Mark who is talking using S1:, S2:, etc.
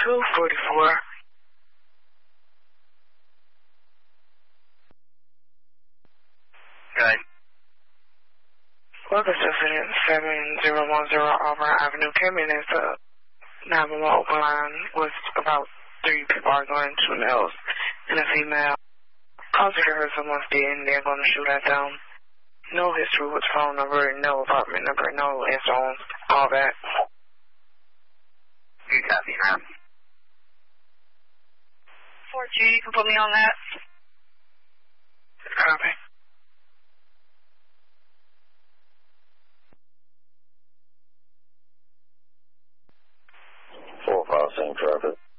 S1: 244.
S2: Good.
S1: Weather Incident 7010 Auburn Avenue came in as a 911 open line with about 3 people arguing, 2 males and a female. Caused her to hurt someone's dead and they're going to shoot at them. No history with phone number, no apartment number, no insurance, all that.
S2: You copy, ma'am.
S3: 4G, you can put me on that.
S1: Copy.
S4: 4-5, same traffic.